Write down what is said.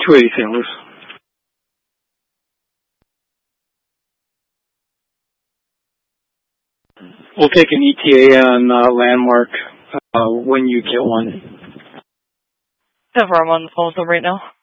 280 St. Louis. We'll take an ETA on Landmark when you get one. Never, I'm on the phone with them right now.